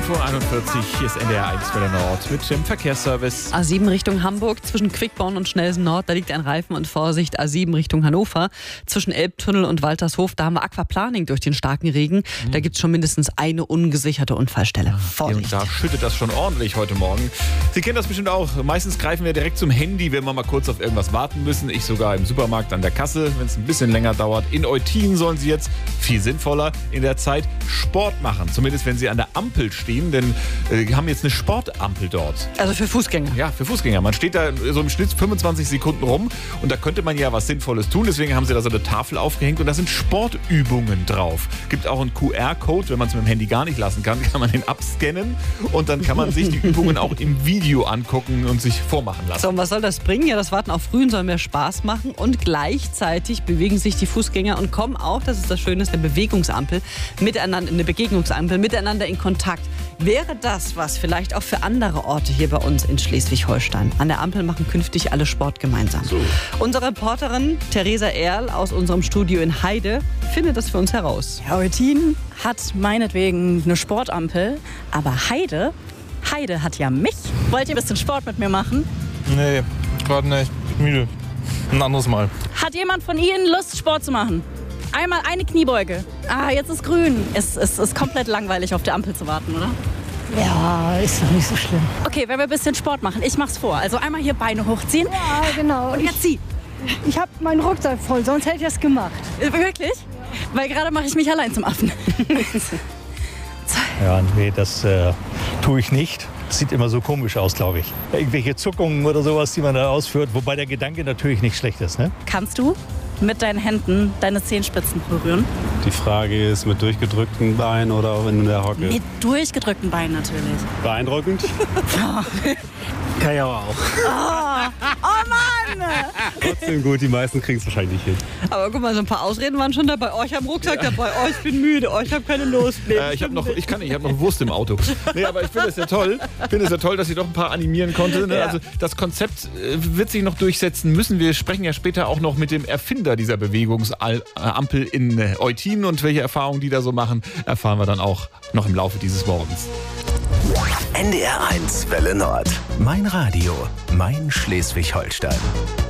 5:41 Uhr, hier ist NDR 1 Welle Nord mit dem Verkehrsservice. A7 Richtung Hamburg, zwischen Quickborn und Schnelsen Nord, da liegt ein Reifen und Vorsicht. A7 Richtung Hannover, zwischen Elbtunnel und Waltershof, da haben wir Aquaplaning durch den starken Regen. Da gibt es schon mindestens eine ungesicherte Unfallstelle. Vorsicht. Und da schüttet das schon ordentlich heute Morgen. Sie kennen das bestimmt auch. Meistens greifen wir direkt zum Handy, wenn wir mal kurz auf irgendwas warten müssen. Ich sogar im Supermarkt an der Kasse, wenn es ein bisschen länger dauert. In Eutin sollen Sie jetzt viel sinnvoller in der Zeit Sport machen. Zumindest wenn Sie an der Ampel stehen, denn wir haben jetzt eine Sportampel dort. Also für Fußgänger. Ja, für Fußgänger. Man steht da so im Schnitt 25 Sekunden rum und da könnte man ja was Sinnvolles tun. Deswegen haben sie da so eine Tafel aufgehängt und da sind Sportübungen drauf. Gibt auch einen QR-Code, wenn man es mit dem Handy gar nicht lassen kann man den abscannen und dann kann man sich die Übungen auch im Video angucken und sich vormachen lassen. So, und was soll das bringen? Ja, das Warten auf Grün soll mehr Spaß machen und gleichzeitig bewegen sich die Fußgänger und kommen auch, das ist das Schöne, eine Begegnungsampel miteinander in Kontakt. Wäre das was vielleicht auch für andere Orte hier bei uns in Schleswig-Holstein? An der Ampel machen künftig alle Sport gemeinsam. So. Unsere Reporterin Theresa Erl aus unserem Studio in Heide findet das für uns heraus. Ja, Eutin hat meinetwegen eine Sportampel, aber Heide hat ja mich. Wollt ihr ein bisschen Sport mit mir machen? Nee, gerade nicht. Ich bin müde. Ein anderes Mal. Hat jemand von Ihnen Lust, Sport zu machen? Einmal eine Kniebeuge. Ah, jetzt ist grün. Es ist komplett langweilig, auf der Ampel zu warten, oder? Ja, ist doch nicht so schlimm. Okay, wenn wir ein bisschen Sport machen. Ich mach's vor. Also einmal hier Beine hochziehen. Ja, genau. Und jetzt zieh. Ich habe meinen Rucksack voll, sonst hätte ich das gemacht. Wirklich? Weil gerade mache ich mich allein zum Affen. Ja, nee, das tue ich nicht. Das sieht immer so komisch aus, glaube ich. Irgendwelche Zuckungen oder sowas, die man da ausführt. Wobei der Gedanke natürlich nicht schlecht ist, ne? Kannst du mit deinen Händen deine Zehenspitzen berühren? Die Frage ist, mit durchgedrückten Beinen oder in der Hocke? Mit durchgedrückten Beinen natürlich. Beeindruckend? Kann ich aber auch. Oh Mann! Trotzdem gut, die meisten kriegen es wahrscheinlich nicht hin. Aber guck mal, so ein paar Ausreden waren schon dabei. Oh, ich habe einen Rucksack dabei. Oh, ich bin müde. Oh, ich habe keine Lust. Nee, ich habe noch Wurst im Auto. Nee, aber ich finde es ja toll. Dass ich doch ein paar animieren konnte. Ne? Ja. Also das Konzept wird sich noch durchsetzen müssen. Wir sprechen ja später auch noch mit dem Erfinder dieser Bewegungsampel in Eutin und welche Erfahrungen die da so machen, erfahren wir dann auch noch im Laufe dieses Morgens. NDR 1 Welle Nord. Mein Radio, mein Schleswig-Holstein.